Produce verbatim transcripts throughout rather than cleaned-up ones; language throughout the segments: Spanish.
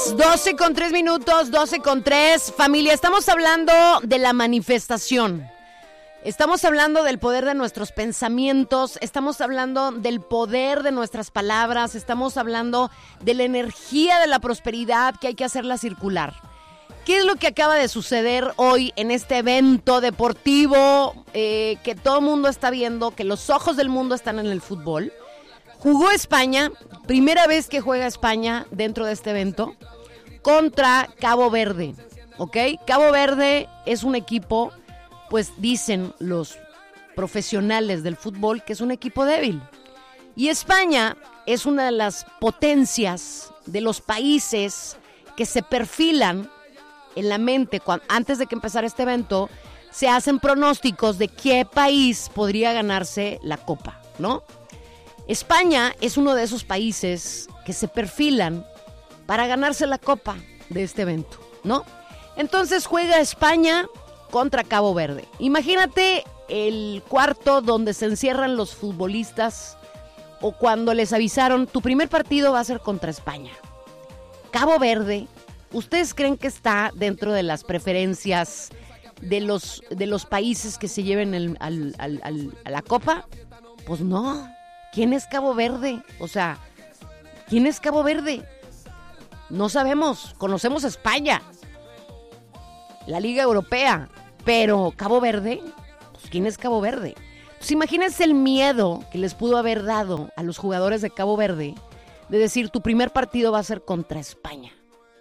Continuamos, doce con tres minutos, doce con tres. Familia, estamos hablando de la manifestación. Estamos hablando del poder de nuestros pensamientos, estamos hablando del poder de nuestras palabras, estamos hablando de la energía de la prosperidad que hay que hacerla circular. ¿Qué es lo que acaba de suceder hoy en este evento deportivo eh, que todo el mundo está viendo, que los ojos del mundo están en el fútbol? Jugó España, primera vez que juega España dentro de este evento, contra Cabo Verde, ¿ok? Cabo Verde es un equipo, pues dicen los profesionales del fútbol, que es un equipo débil. Y España es una de las potencias de los países que se perfilan en la mente. Cuando, antes de que empezara este evento, se hacen pronósticos de qué país podría ganarse la copa, ¿no? España es uno de esos países que se perfilan para ganarse la copa de este evento, ¿no? Entonces juega España contra Cabo Verde. Imagínate el cuarto donde se encierran los futbolistas o cuando les avisaron, tu primer partido va a ser contra España. Cabo Verde, ¿ustedes creen que está dentro de las preferencias de los, de los países que se lleven el, al, al, al, a la copa? Pues no. ¿Quién es Cabo Verde? O sea, ¿quién es Cabo Verde? No sabemos, conocemos España, la Liga Europea, pero Cabo Verde, pues ¿quién es Cabo Verde? Pues imagínense el miedo que les pudo haber dado a los jugadores de Cabo Verde de decir, tu primer partido va a ser contra España.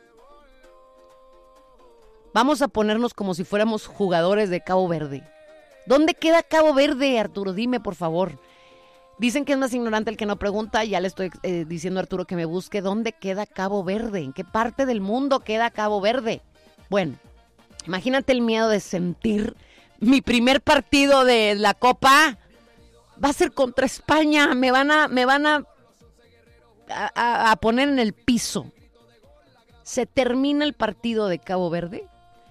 Vamos a ponernos como si fuéramos jugadores de Cabo Verde. ¿Dónde queda Cabo Verde, Arturo? Dime, por favor. Dicen que es más ignorante el que no pregunta. Ya le estoy eh, diciendo a Arturo que me busque dónde queda Cabo Verde. ¿En qué parte del mundo queda Cabo Verde? Bueno, imagínate el miedo de sentir mi primer partido de la Copa va a ser contra España. Me van a, me van a, a, a poner en el piso. Se termina el partido de Cabo Verde,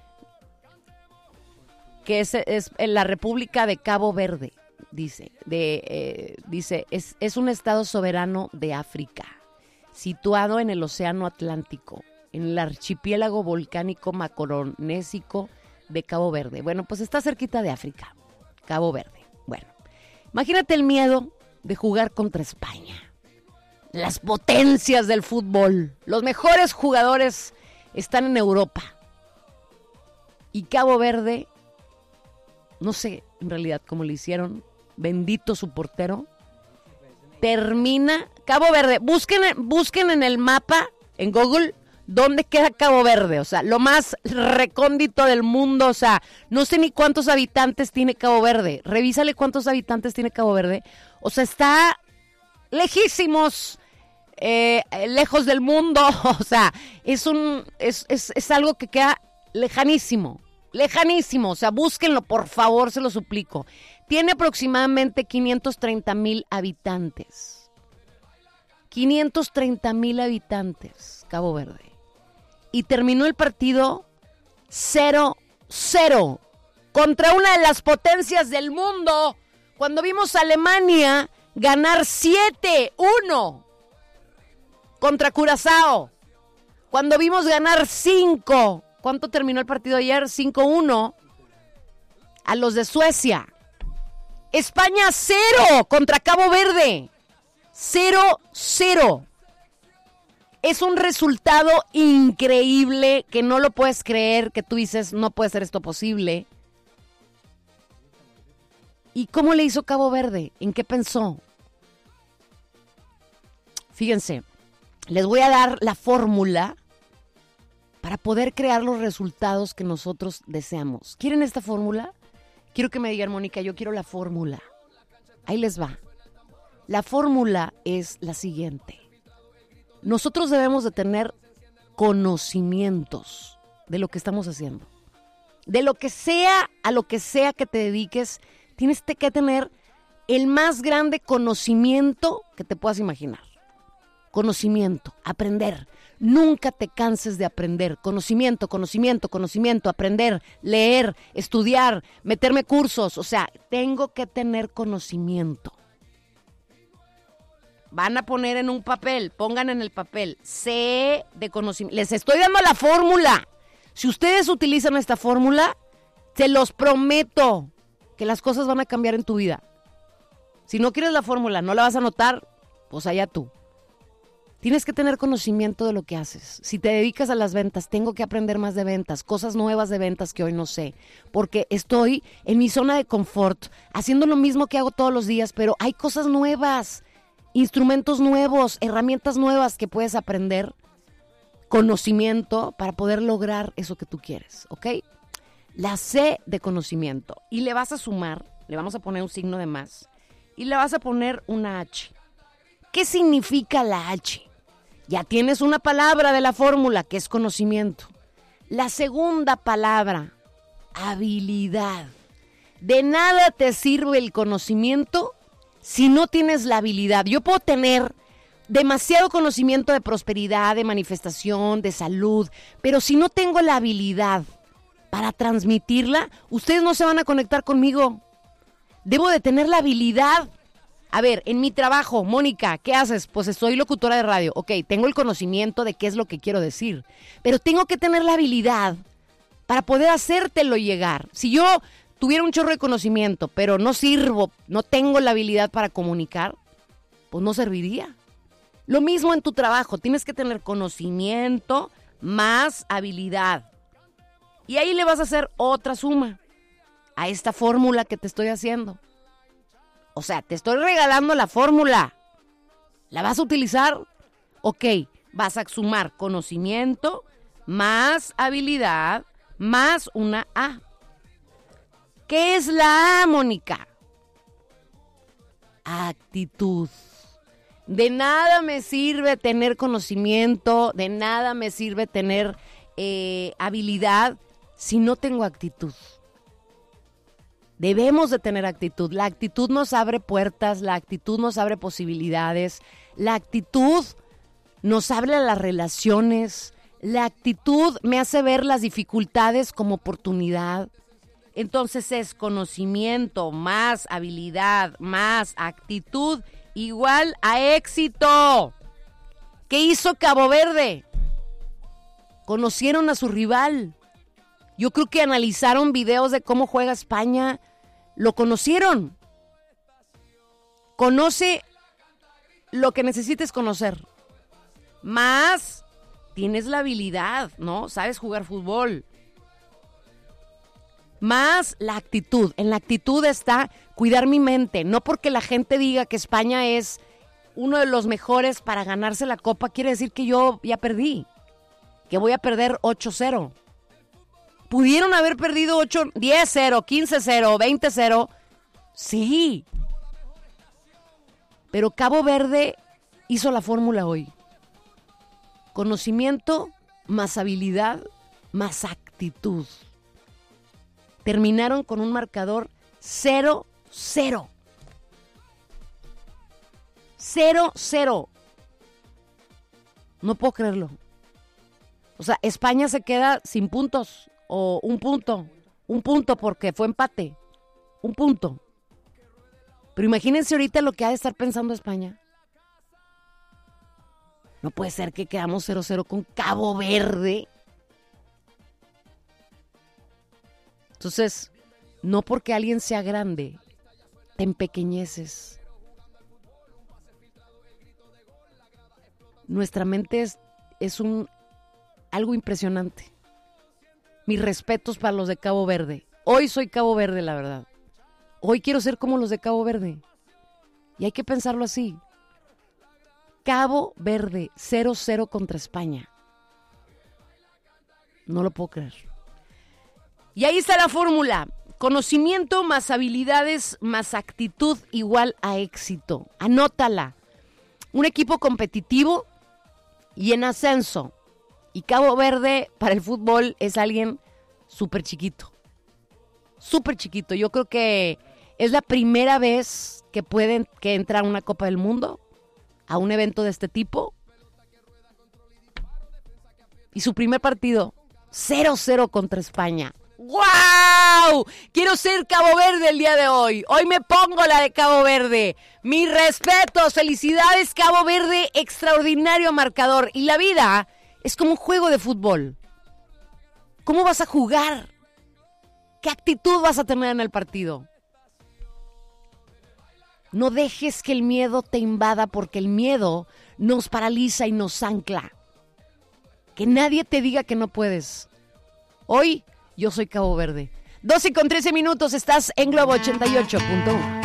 que es, es en la República de Cabo Verde. Dice, de, eh, dice es, es un estado soberano de África, situado en el Océano Atlántico, en el archipiélago volcánico macaronésico de Cabo Verde. Bueno, pues está cerquita de África, Cabo Verde. Bueno, imagínate el miedo de jugar contra España. Las potencias del fútbol, los mejores jugadores están en Europa. Y Cabo Verde, no sé en realidad cómo le hicieron, bendito su portero, termina Cabo Verde. Busquen, busquen en el mapa, en Google, dónde queda Cabo Verde. O sea, lo más recóndito del mundo. O sea, no sé ni cuántos habitantes tiene Cabo Verde. Revísale cuántos habitantes tiene Cabo Verde. O sea, está lejísimos, eh, lejos del mundo. O sea, es, un, es, es, es algo que queda lejanísimo. Lejanísimo, o sea, búsquenlo, por favor, se lo suplico. Tiene aproximadamente quinientos treinta mil habitantes. quinientos treinta mil habitantes, Cabo Verde. Y terminó el partido cero cero contra una de las potencias del mundo. Cuando vimos a Alemania ganar siete uno contra Curazao. Cuando vimos ganar cinco. ¿Cuánto terminó el partido ayer? cinco uno a los de Suecia. España cero contra Cabo Verde. cero cero. Es un resultado increíble que no lo puedes creer, que tú dices, no puede ser esto posible. ¿Y cómo le hizo Cabo Verde? ¿En qué pensó? Fíjense, les voy a dar la fórmula para poder crear los resultados que nosotros deseamos. ¿Quieren esta fórmula? Quiero que me digan, Mónica, yo quiero la fórmula. Ahí les va. La fórmula es la siguiente. Nosotros debemos de tener conocimientos de lo que estamos haciendo. De lo que sea, a lo que sea que te dediques, tienes que tener el más grande conocimiento que te puedas imaginar. Conocimiento, aprender. Nunca te canses de aprender. Conocimiento, conocimiento, conocimiento, aprender, leer, estudiar, meterme cursos. O sea, tengo que tener conocimiento. van a poner en un papel, pongan en el papel, C de conocimiento. Les estoy dando la fórmula. Si ustedes utilizan esta fórmula, se los prometo que las cosas van a cambiar en tu vida. Si no quieres la fórmula, no la vas a notar, pues allá tú. Tienes que tener conocimiento de lo que haces. Si te dedicas a las ventas, tengo que aprender más de ventas, cosas nuevas de ventas que hoy no sé, porque estoy en mi zona de confort, haciendo lo mismo que hago todos los días, pero hay cosas nuevas, instrumentos nuevos, herramientas nuevas que puedes aprender, conocimiento para poder lograr eso que tú quieres, ¿ok? La C de conocimiento. Y le vas a sumar, le vamos a poner un signo de más, y le vas a poner una H. ¿Qué significa la H? Ya tienes una palabra de la fórmula, que es conocimiento. La segunda palabra, habilidad. De nada te sirve el conocimiento si no tienes la habilidad. Yo puedo tener demasiado conocimiento de prosperidad, de manifestación, de salud, pero si no tengo la habilidad para transmitirla, ustedes no se van a conectar conmigo. Debo de tener la habilidad. A ver, en mi trabajo, Mónica, ¿qué haces? Pues soy locutora de radio. Ok, tengo el conocimiento de qué es lo que quiero decir, pero tengo que tener la habilidad para poder hacértelo llegar. Si yo tuviera un chorro de conocimiento, pero no sirvo, no tengo la habilidad para comunicar, pues no serviría. Lo mismo en tu trabajo, tienes que tener conocimiento más habilidad. Y ahí le vas a hacer otra suma a esta fórmula que te estoy haciendo. O sea, te estoy regalando la fórmula. ¿La vas a utilizar? Ok, vas a sumar conocimiento más habilidad más una A. ¿Qué es la A, Mónica? Actitud. De nada me sirve tener conocimiento, de nada me sirve tener eh, habilidad si no tengo actitud. Debemos de tener actitud. La actitud nos abre puertas, la actitud nos abre posibilidades, la actitud nos abre las relaciones, la actitud me hace ver las dificultades como oportunidad. Entonces es conocimiento más habilidad más actitud igual a éxito. ¿Qué hizo Cabo Verde? Conocieron a su rival. Yo creo que analizaron videos de cómo juega España. Lo conocieron. Conoce lo que necesites conocer. Más tienes la habilidad, ¿no? Sabes jugar fútbol. Más la actitud. En la actitud está cuidar mi mente. No porque la gente diga que España es uno de los mejores para ganarse la copa, quiere decir que yo ya perdí. Que voy a perder ocho cero. ¿Pudieron haber perdido ocho, diez cero, quince cero, veinte cero? Sí. Pero Cabo Verde hizo la fórmula hoy. Conocimiento más habilidad más actitud. Terminaron con un marcador cero cero. cero cero. No puedo creerlo. O sea, España se queda sin puntos. O un punto, un punto porque fue empate, un punto. Pero imagínense ahorita lo que ha de estar pensando España. No puede ser que quedamos cero cero con Cabo Verde. Entonces, no porque alguien sea grande, te empequeñeces. Nuestra mente es, es un, algo impresionante. Mis respetos para los de Cabo Verde. Hoy soy Cabo Verde, la verdad. Hoy quiero ser como los de Cabo Verde. Y hay que pensarlo así. Cabo Verde, cero cero contra España. No lo puedo creer. Y ahí está la fórmula. Conocimiento más habilidades más actitud igual a éxito. Anótala. Un equipo competitivo y en ascenso. Y Cabo Verde para el fútbol es alguien súper chiquito. Súper chiquito. Yo creo que es la primera vez que pueden que entra a una Copa del Mundo, a un evento de este tipo. Y su primer partido, cero cero contra España. ¡Wow! Quiero ser Cabo Verde el día de hoy. Hoy me pongo la de Cabo Verde. Mis respetos, felicidades Cabo Verde, extraordinario marcador. Y la vida es como un juego de fútbol. ¿Cómo vas a jugar? ¿Qué actitud vas a tener en el partido? No dejes que el miedo te invada, porque el miedo nos paraliza y nos ancla. Que nadie te diga que no puedes. Hoy yo soy Cabo Verde. doce con trece minutos, estás en Globo ochenta y ocho punto uno.